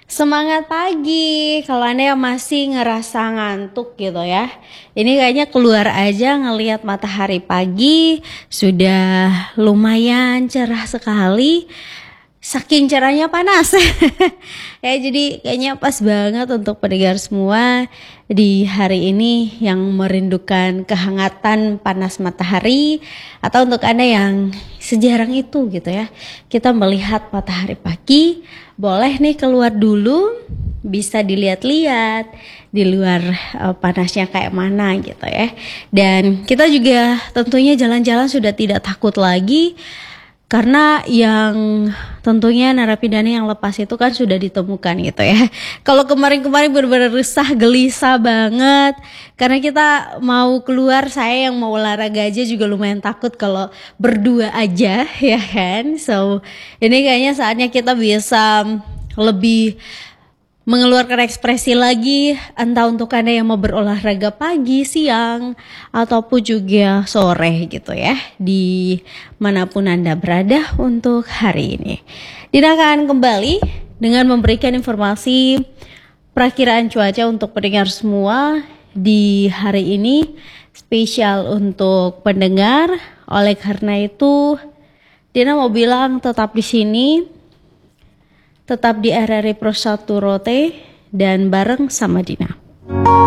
Semangat pagi, kalau Anda yang masih ngerasa ngantuk gitu ya. Ini kayaknya keluar aja ngelihat matahari pagi, sudah lumayan cerah sekali. Saking cerahnya panas. Ya, jadi kayaknya pas banget untuk pendengar semua di hari ini yang merindukan kehangatan panas matahari, atau untuk Anda yang sejarang itu gitu ya. Kita melihat matahari pagi, boleh nih keluar dulu, bisa dilihat-lihat di luar panasnya kayak mana gitu ya. Dan kita juga tentunya jalan-jalan sudah tidak takut lagi, karena yang tentunya narapidana yang lepas itu kan sudah ditemukan gitu ya. Kalau kemarin-kemarin benar-benar resah, gelisah banget. Karena kita mau keluar, saya yang mau olahraga aja juga lumayan takut kalau berdua aja ya kan. So ini kayaknya saatnya kita bisa lebih mengeluarkan ekspresi lagi, entah untuk Anda yang mau berolahraga pagi, siang, ataupun juga sore gitu ya, di manapun Anda berada untuk hari ini. Dina akan kembali dengan memberikan informasi perakiraan cuaca untuk pendengar semua di hari ini, spesial untuk pendengar. Oleh karena itu, Dina mau bilang tetap di sini, tetap di RRI Pro 1 Rote dan bareng sama Dina.